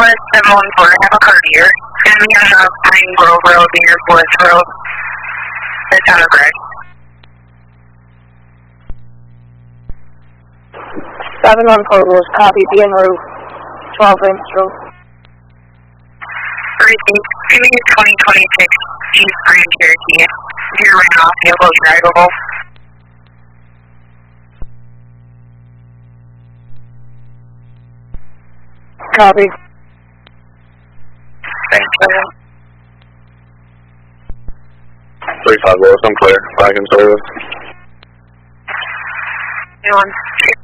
Northwest 714, I have a car here. It's going to be on Pine Grove Road near Forest Road. That's on the bridge. 714 was copy, be en route, 12 Lynch Road. Give me a 2026 Jeep Grand Cherokee. If you're ran off, you'll go drivable. Copy. Thanks, 35 Lewis, I'm clear. Back in service. 1.